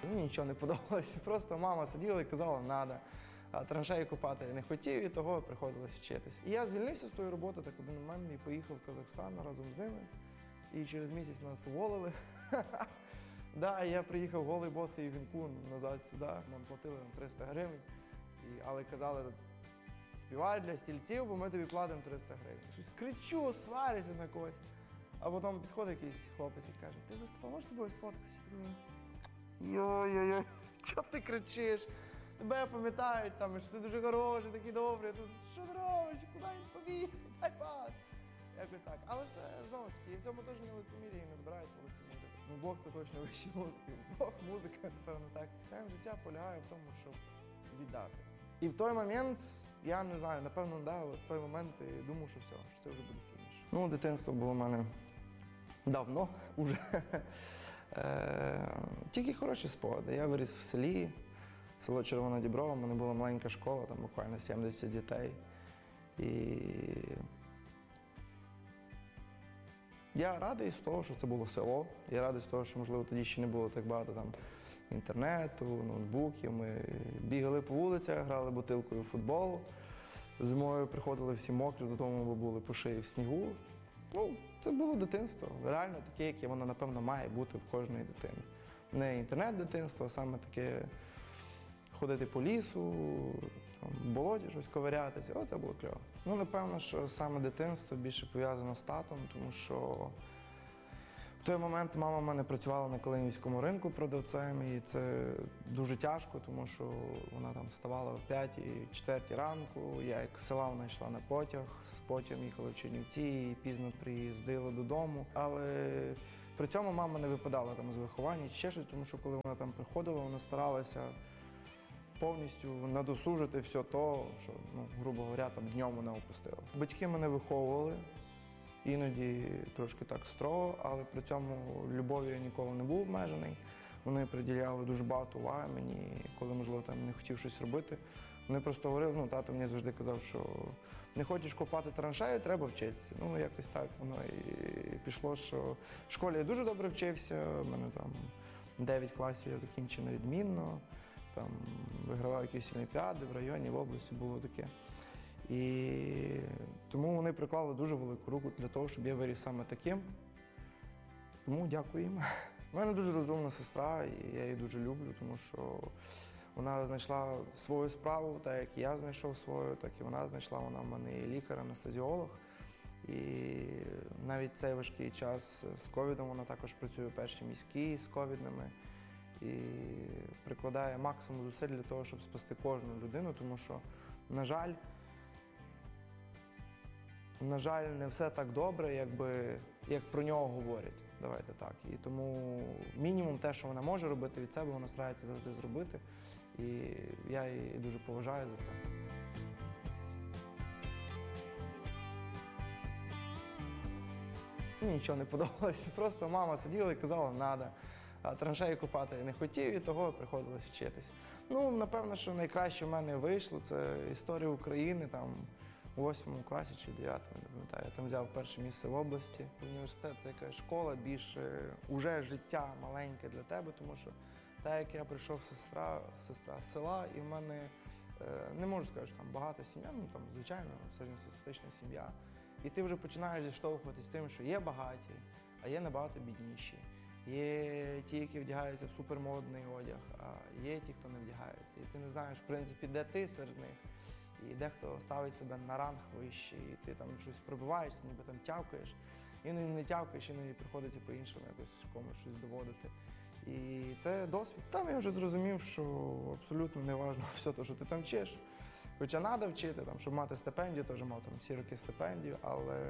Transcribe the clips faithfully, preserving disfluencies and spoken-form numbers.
Мені нічого не подобалося, просто мама сиділа і казала, треба. А траншеї копати я не хотів, і того приходилось вчитись. І я звільнився з тої роботи, так один момент, і поїхав в Казахстан разом з ними. І через місяць нас уволили. Да, я приїхав голий босий в вінку назад сюди. Нам платили триста гривень, і, але казали, співай для стільців, бо ми тобі платимо триста гривень. Щось кричу, сварюся на когось. А потім підходить якийсь хлопець і каже, ти виступав, можеш з тобою сфоткатися? Йой-йой-йой, чого ти кричиш? Тебе пам'ятають, там, що ти дуже хороший, такий добрий, тут що ти робиш, куди він побіг, дай пас. Якось так. Але це, знову ж таки, і в цьому теж не лицемір'я і не збирається лицемірити. Ну, Бог це точно вищий музики. Бог, музика, напевно, так. Все життя полягає в тому, щоб віддати. І в той момент, я не знаю, напевно, да, в той момент я думав, що все, що це вже буде фініш. Ну, дитинство було в мене давно вже. Тільки хороші спогади. Я виріс в селі. Село Червона Діброва, у мене була маленька школа, там буквально сімдесят дітей. І я радий з того, що це було село. Я радий з того, що, можливо, тоді ще не було так багато там інтернету, ноутбуків. Ми бігали по вулицях, грали бутилкою в футбол. Зимою приходили всі мокрі, додому ми були по шиї в снігу. Ну, це було дитинство. Реально таке, яке воно, напевно, має бути в кожної дитини. Не інтернет-дитинство, а саме таке ходити по лісу, там, в болоті щось ковирятися. О, це було кльово. Ну, напевно, що саме дитинство більше пов'язано з татом, тому що в той момент мама в мене працювала на Калинівському ринку продавцем, і це дуже тяжко, тому що вона там вставала в п'ятій, четвертій ранку, я як з села вона йшла на потяг, з потягом їхала в Чернівці і пізно приїздила додому. Але при цьому мама не випадала там з виховання чи ще щось, тому що коли вона там приходила, вона старалася повністю надосужити все то, що, ну, грубо говоря, там днем вона опустила. Батьки мене виховували, іноді трошки так строго, але при цьому любов'ю я ніколи не був обмежений. Вони приділяли дуже багато уваги мені, коли, можливо, там не хотів щось робити. Вони просто говорили, ну, тато мені завжди казав, що не хочеш копати траншею, треба вчитися. Ну, якось так воно і пішло, що в школі я дуже добре вчився, в мене там дев'ять класів я закінчив відмінно. Там вигравав якісь олімпіади в районі, в області було таке. І тому вони приклали дуже велику руку для того, щоб я виріс саме таким. Тому дякую їм. У мене дуже розумна сестра, і я її дуже люблю, тому що вона знайшла свою справу, так як я знайшов свою, так і вона знайшла. Вона в мене є лікар, анестезіолог. І навіть цей важкий час з ковідом вона також працює перші міські з ковідними. І прикладає максимум зусиль для того, щоб спасти кожну людину, тому що, на жаль, на жаль, не все так добре, якби, як про нього говорять. Давайте так. І тому мінімум те, що вона може робити від себе, вона старається завжди зробити. І я її дуже поважаю за це. Мені нічого не подобалося, просто мама сиділа і казала, треба. А траншеї копати я не хотів, і того приходилось вчитись. Ну, напевно, що найкраще в мене вийшло, це історія України, там, у восьмому класі чи дев'ятому, не пам'ятаю. Я там взяв перше місце в області. Університет – це якась школа, більше уже життя маленьке для тебе, тому що так як я прийшов сестра, сестра з села, і в мене, не можу сказати, що там багата сім'я, ну там, звичайно, середньостатистична сім'я. І ти вже починаєш зіштовхуватися з тим, що є багаті, а є набагато бідніші. Є ті, які вдягаються в супермодний одяг, а є ті, хто не вдягається. І ти не знаєш, в принципі, де ти серед них. І дехто ставить себе на ранг вищий, і ти там щось пробиваєшся, ніби там тявкаєш. Іноді не тявкаєш, іноді приходиться по-іншому якось комусь щось доводити. І це досвід. Там я вже зрозумів, що абсолютно не важливо все те, що ти там вчиш. Хоча треба вчити, там, щоб мати стипендію, теж мав там всі роки стипендію, але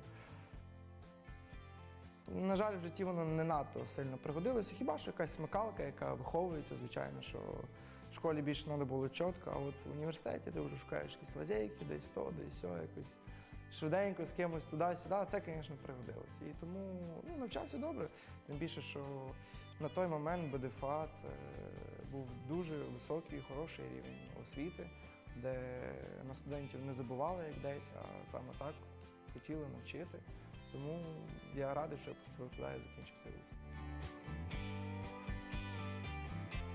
на жаль, в житті воно не надто сильно пригодилося. Хіба що якась смикалка, яка виховується, звичайно, що в школі більше треба було чітко, а от в університеті ти вже шукаєш якісь лазейки, десь то, десь сьо, якось швиденько з кимось туди-сюди. Це, звісно, пригодилося. І тому ну, навчався добре. Тим більше, що на той момент Б Д Ф А – це був дуже високий, хороший рівень освіти, де на студентів не забували як десь, а саме так хотіли навчити. Тому я радий, що я поступив туди і закінчив цей вуз.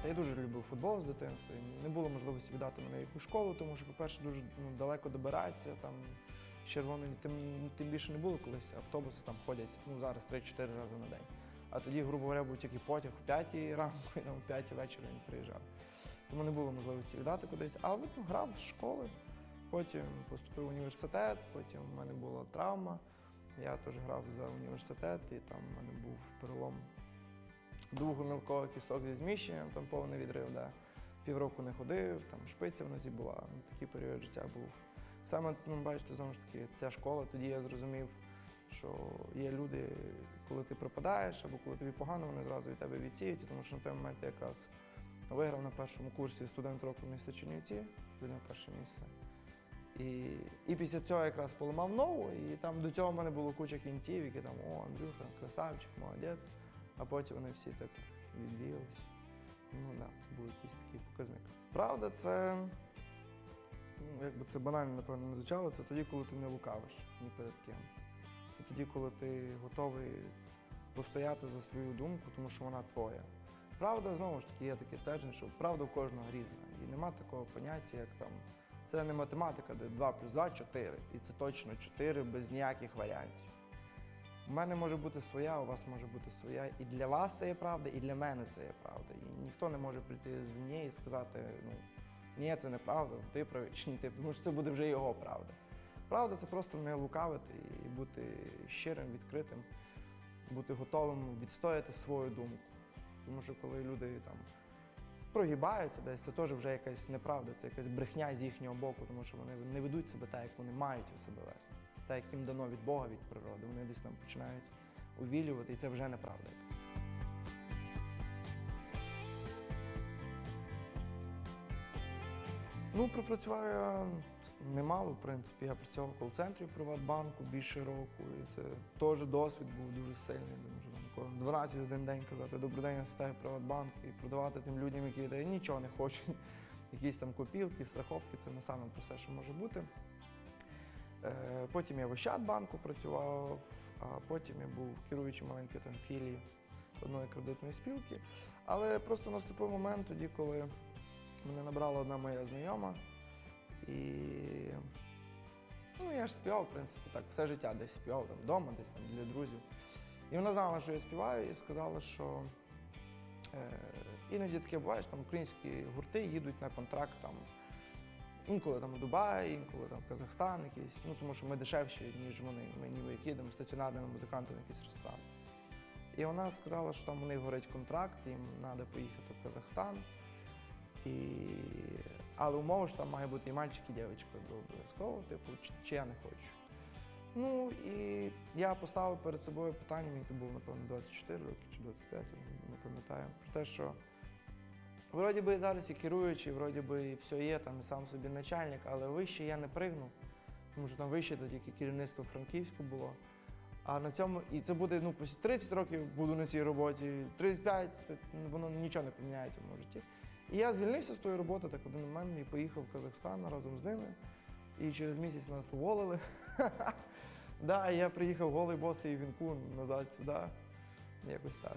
Та я дуже любив футбол з дитинства. І не було можливості віддати мене в якусь школу, тому що, по-перше, дуже ну, далеко добиратися. Там з червоної тим, тим більше не було колись. Автобуси там ходять ну, зараз три-чотири рази на день. А тоді, грубо говоря, був тільки потяг в п'ятій ранку і там, в п'ятій вечора він приїжджав. Тому не було можливості віддати кудись. Але ну, грав з школи, потім поступив в університет, потім в мене була травма. Я теж грав за університет, і там в мене був перелом двугомілкових кісток зі зміщенням, там повний відрив, да. Півроку не ходив, там шпиця в нозі була, ну, такий період життя був. Саме, ну, бачите, знову ж таки, ця школа, тоді я зрозумів, що є люди, коли ти пропадаєш, або коли тобі погано, вони зразу від тебе відсіються, тому що на той момент я якраз виграв на першому курсі студент року міста Чернівці, зайняв перше місце. І, і після цього якраз поламав ногу, і там до цього в мене було куча кінтів, які там, о, Андрюха, красавчик, молодець. А потім вони всі так відвіялись. Ну так, да, це був якийсь такий показник. Правда, це, ну, якби це банально, напевно, не звучало, це тоді, коли ти не лукавиш ні перед ким. Це тоді, коли ти готовий постояти за свою думку, тому що вона твоя. Правда, знову ж таки, є таке твердження, що правда в кожного різна. І нема такого поняття, як там, це не математика, де два плюс два – чотири. І це точно чотири без ніяких варіантів. У мене може бути своя, у вас може бути своя. І для вас це є правда, і для мене це є правда. І ніхто не може прийти з мені і сказати, ну, ні, це неправда, ти правий, чи ні ти, тому що це буде вже його правда. Правда – це просто не лукавити і бути щирим, відкритим, бути готовим відстояти свою думку. Тому що коли люди там прогибаються десь, це теж вже якась неправда, це якась брехня з їхнього боку, тому що вони не ведуть себе так, як вони мають у себе вести. Так, як їм дано від Бога, від природи. Вони десь там починають увілювати, і це вже неправда якась. Ну, пропрацював я немало, в принципі. Я працював в кол-центрі в Приватбанку більше року, і це теж досвід був дуже сильний. Тому що дванадцять один день казати «Добрий день, я стаю Приватбанк» і продавати тим людям, які та, нічого не хочуть. Якісь там копілки, страховки – це не саме просте, що може бути. Потім я в Ощадбанку працював, а потім я був керуючим маленької там філії одної кредитної спілки. Але просто наступив момент тоді, коли мене набрала одна моя знайома. І ну, я ж співав, в принципі, так, все життя десь співав, там, вдома, десь там, для друзів. І вона знала, що я співаю, і сказала, що е, іноді таке буває, що там українські гурти їдуть на контракт там, інколи там у Дубай, інколи там в Казахстан якийсь, ну тому що ми дешевші, ніж вони. Ми ніби як їдемо стаціонарними музикантами в якийсь ресторан. І вона сказала, що там у них горить контракт, їм треба поїхати в Казахстан. І... Але умова, що там має бути і мальчик, і дівчинка обов'язково, типу, чи, чи я не хочу. Ну і я поставив перед собою питання, мені то було, напевно, двадцять чотири роки чи двадцять п'ять, не пам'ятаю, про те, що вроді би зараз і керуючий, вроді би і все є, там і сам собі начальник, але вище я не пригну, тому що там вище то тільки керівництво Франківську було. А на цьому, і це буде, ну, тридцять років буду на цій роботі, тридцять п'ять, воно нічого не поміняється в моєму житті. І я звільнився з тої роботи, так один момент, і поїхав в Казахстан разом з ними. І через місяць нас уволили. Да, я приїхав голий, босий, в вінку назад сюди. Якось так.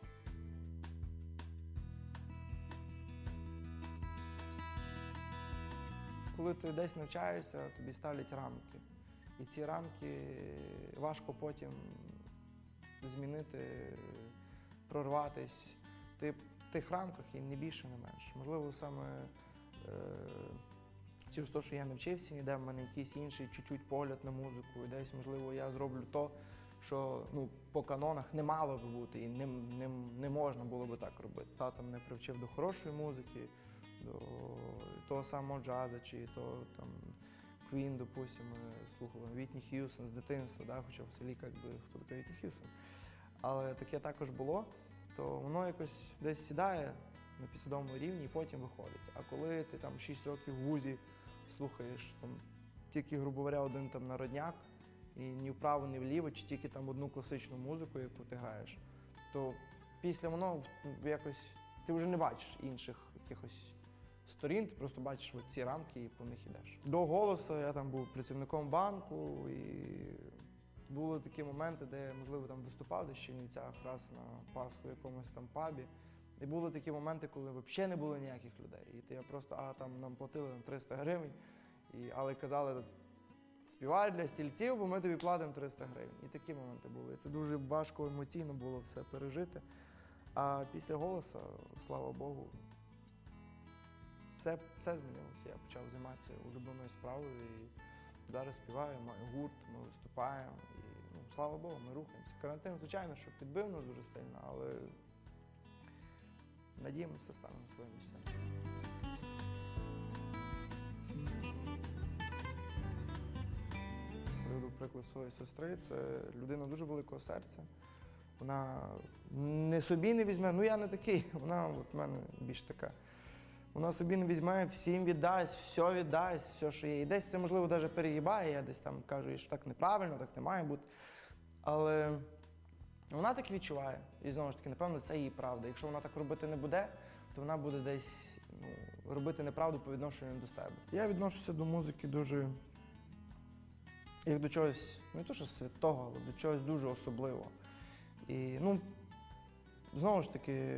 Коли ти десь навчаєшся, тобі ставлять рамки. І ці рамки важко потім змінити, прорватись. Ти в тих рамках і не більше, не менше. Можливо, саме е, через те, що я не вчився ніде, в мене якийсь інший чуть-чуть погляд на музику. І десь, можливо, я зроблю то, що ну, по канонах не мало би бути і не, не, не можна було би так робити. Тато мене привчив до хорошої музики, до того самого джазу, чи то там Queen, допустимо, слухали Вітні Х'юстон з дитинства, да? Хоча в селі, як би, хто такий Вітні Х'юстон. Але таке також було, то воно якось десь сідає на підсвідомому рівні і потім виходить. А коли ти там шість років в вузі слухаєш там, тільки, грубо говоря, один там народняк, і ні вправо, ні вліво, чи тільки там одну класичну музику, яку ти граєш, то після воно якось, ти вже не бачиш інших якихось сторін, ти просто бачиш ці рамки і по них йдеш. До «Голосу» я там був працівником банку, і були такі моменти, де я, можливо, там виступав десь в Чернівцях, раз на Пасху в якомусь там пабі. І були такі моменти, коли взагалі не було ніяких людей. І ти я просто, а там нам платили триста гривень, і, але казали, співай для стільців, бо ми тобі платимо триста гривень. І такі моменти були. Це дуже важко емоційно було все пережити. А після «Голоса», слава Богу, все, все змінилося. Я почав займатися улюбленою справою і зараз співаю, маю гурт, ми виступаємо. І, ну, слава Богу, ми рухаємося. Карантин, звичайно, що підбив нас дуже сильно, але надіємося, стане на своє місце. Приведу приклад своєї сестри. Це людина дуже великого серця. Вона не собі не візьме, ну я не такий, вона от в мене більш така. Вона собі не візьме, всім віддасть, все віддасть, все, що є. І десь це, можливо, навіть перегибає, я десь там кажу, що так неправильно, так не має бути. Але вона так відчуває. І знову ж таки, напевно, це її правда. Якщо вона так робити не буде, то вона буде десь ну, робити неправду по відношенню до себе. Я відношуся до музики дуже, як до чогось, не то що святого, але до чогось дуже особливого. І, ну, знову ж таки,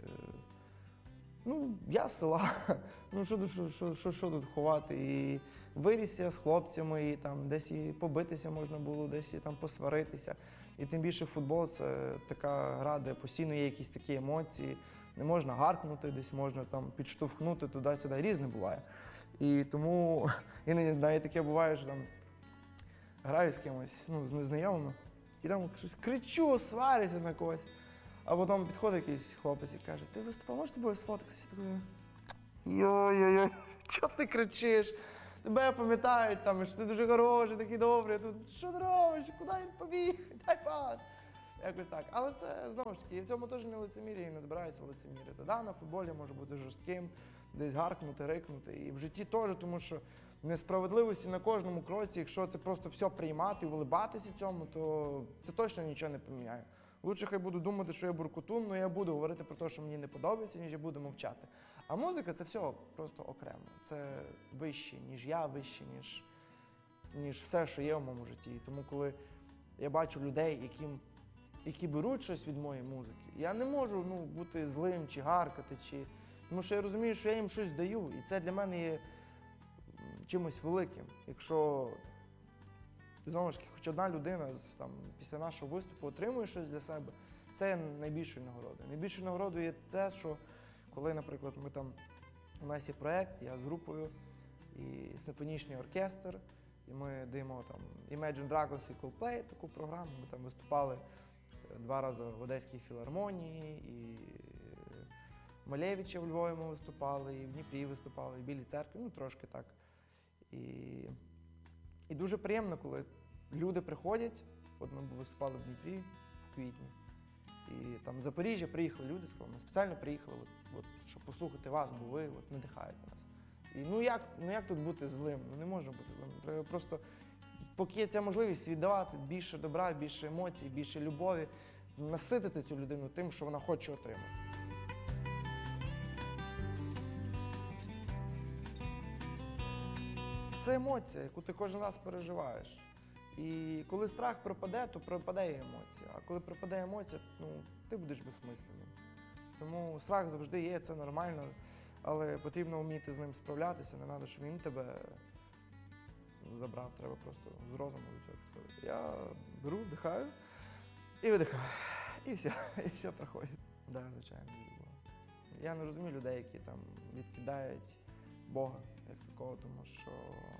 ну, я з села, ну, що, що, що, що, що тут ховати. І виріс я з хлопцями, і там десь і побитися можна було, десь і там посваритися. І тим більше футбол – це така гра, де постійно є якісь такі емоції. Не можна гаркнути, десь можна там підштовхнути туди-сюди, різне буває. І тому іноді навіть таке буває, що там граю з кимось, ну, з незнайомими, і там щось кричу, сварюся на когось. А потім підходить якийсь хлопець і каже, ти виступав, можеш тобою сфоткатися? Йой-йой-йой, чого ти кричиш? Тебе пам'ятають, там, що ти дуже хороший, такий добрий, тут що ти робиш, куди він побіг, дай пас. Якось так. Але це, знову ж таки, я в цьому теж не лицемірю і не збираюся лицемірити. Да, на футболі може бути жорстким, десь гаркнути, рикнути. І в житті теж, тому що несправедливості на кожному кроці, якщо це просто все приймати і улибатися цьому, то це точно нічого не поміняє. Лучше хай буду думати, що я буркутун, але я буду говорити про те, що мені не подобається, ніж я буду мовчати. А музика – це все просто окремо. Це вище, ніж я, вище, ніж, ніж все, що є в моєму житті. І тому, коли я бачу людей, яким, які беруть щось від моєї музики, я не можу ну, бути злим чи гаркати, чи... тому що я розумію, що я їм щось даю, і це для мене є чимось великим. Якщо, знову ж таки, хоч одна людина там, після нашого виступу отримує щось для себе, це є найбільшою нагородою. Найбільшою нагородою є те, що коли, наприклад, ми там, у нас є проєкт, я з групою, і симфонічний оркестр, і ми даємо там Imagine Dragons і Coldplay, таку програму, ми там виступали два рази в Одеській філармонії, і Малевича в Львові ми виступали, і в Дніпрі виступали, і в Білій церкві, ну трошки так. І, і дуже приємно, коли люди приходять, от ми виступали в Дніпрі в квітні, і там з Запоріжжя приїхали люди, сказали, ми спеціально приїхали, от, от, щоб послухати вас, бо ви от, надихаєте нас. І ну як, ну як тут бути злим? Ну не можна бути злим. Треба просто, поки є ця можливість віддавати більше добра, більше емоцій, більше любові, наситити цю людину тим, що вона хоче отримати. Це емоція, яку ти кожен раз переживаєш. І коли страх пропаде, то пропаде і емоція. А коли пропаде емоція, ну, ти будеш безсмисленним. Тому страх завжди є, це нормально, але потрібно вміти з ним справлятися, не треба, щоб він тебе забрав, треба просто з розуму до цього підходити. Я беру, вдихаю і видихаю. І все, і все проходить. Так, да, звичайно, дуже. Я не розумію людей, які там відкидають Бога як такого, тому що,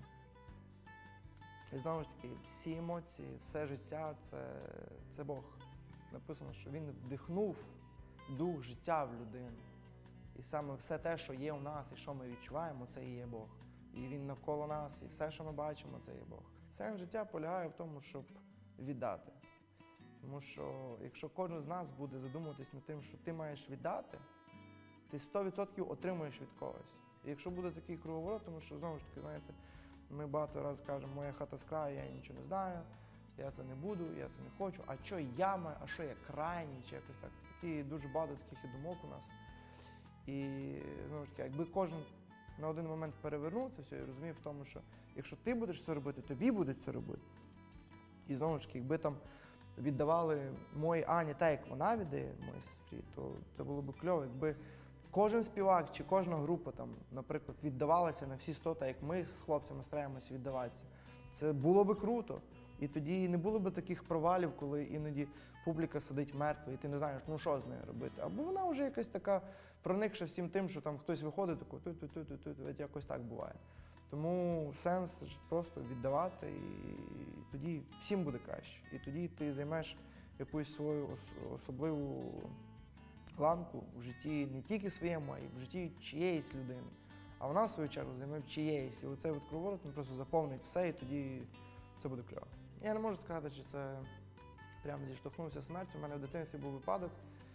і знову ж таки, всі емоції, все життя це, – це Бог. Написано, що Він вдихнув дух життя в людину. І саме все те, що є у нас і що ми відчуваємо, це і є Бог. І Він навколо нас, і все, що ми бачимо, це є Бог. Сенс життя полягає в тому, щоб віддати. Тому що якщо кожен з нас буде задумуватись над тим, що ти маєш віддати, ти сто відсотків отримуєш від когось. І якщо буде такий круговорот, тому що, знову ж таки, знаєте, ми багато разів кажемо, моя хата з краю, я нічого не знаю, я це не буду, я це не хочу, а що я маю, а що я крайній, чи якось так. Такі, дуже багато таких і думок у нас. І, знову ж таки, якби кожен на один момент перевернув це все і розумів в тому, що якщо ти будеш це робити, тобі будуть це робити. І, знову ж таки, якби там віддавали моїй Ані так, як вона віддає моїй сестрі, то це було б кльово, якби кожен співак чи кожна група, там, наприклад, віддавалася на всі сто, так як ми з хлопцями стараємося віддаватися. Це було би круто. І тоді не було б таких провалів, коли іноді публіка сидить мертва, і ти не знаєш, ну що з нею робити. Або вона вже якась така проникша всім тим, що там хтось виходить, такий ту-ту-ту-ту-ту, якось так буває. Тому сенс просто віддавати, і тоді всім буде краще. І тоді ти займеш якусь свою особливу ланку в житті не тільки своєму, а й в житті чиєїсь людини. А вона, в свою чергу, займе чиєїсь. І оцей от круговорот, він просто заповнить все, і тоді це буде кльово. Я не можу сказати, чи це прямо зіштовхнувся з смертю. У мене в дитинстві був випадок.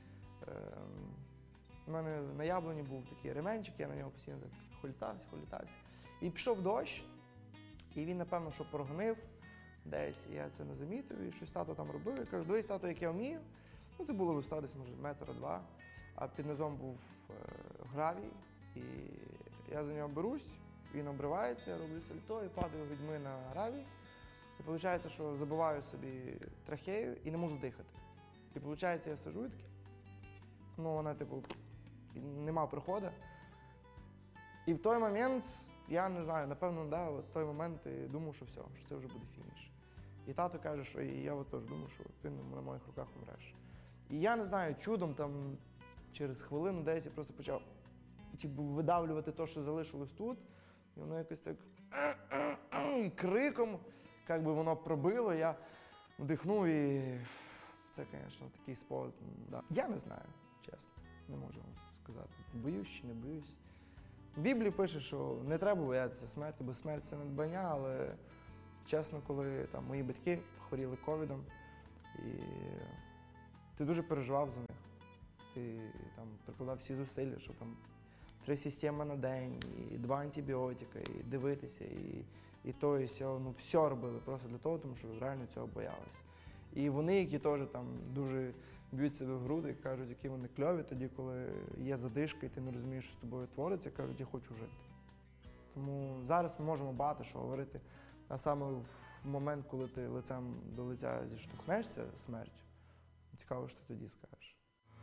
У мене на яблуні був такий ременчик, я на нього постійно так холітався, холітався. І пішов дощ, і він, напевно, що прогнив десь, і я це не замітив, і щось тато там робив. Я кажу, дивись, тато, як я вмію. Ну, це було висота десь, може, метра-два, а під низом був е, гравій, і я за нього берусь, він обривається, я роблю сальто і падаю грудьми на гравій. І виходить, що забиваю собі трахею і не можу дихати. І виходить, я сижу і таки, ну, вона, типу, нема приходу. І в той момент, я не знаю, напевно, да, в той момент я думав, що все, що це вже буде фініш. І тато каже, що і я от теж думав, що ти на моїх руках умреш. І я не знаю, чудом там через хвилину десь я просто почав типу, видавлювати те, що залишилось тут. І воно якось так криком, як би воно пробило, я вдихнув і це, звісно, такий спогад. Да. Я не знаю, чесно, не можу вам сказати, боюсь чи не боюсь. В Біблії пише, що не треба боятися смерті, бо смерть – це надбання, але чесно, коли там, мої батьки хворіли ковідом, і ти дуже переживав за них. Ти там прикладав всі зусилля, що там три системи на день, і два антибіотика, і дивитися, і, і то, і сьо. Ну, все робили просто для того, тому що реально цього боялися. І вони, які теж там дуже б'ють себе в груди і кажуть, які вони кльові тоді, коли є задишка, і ти не розумієш, що з тобою твориться, кажуть, я хочу жити. Тому зараз ми можемо багато що говорити, а саме в момент, коли ти лицем до лиця зіштовхнешся з смертю, цікаво, що ти тоді скажеш.